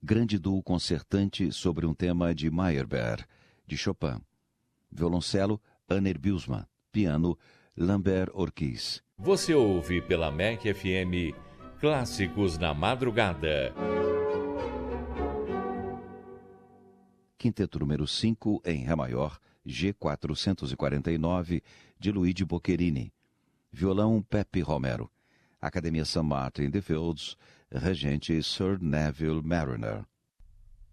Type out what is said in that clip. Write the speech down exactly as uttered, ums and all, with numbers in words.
grande duo concertante sobre um tema de Meyerbeer, de Chopin. Violoncelo, Anner Bielsma. Piano, Lambert Ortiz. Você ouve pela M E C F M Clássicos na Madrugada. Quinteto número cinco, em Ré maior, G quatrocentos e quarenta e nove, de Luigi Boccherini. Violão, Pepe Romero. Academia Saint Martin in the Fields, regente Sir Neville Marriner.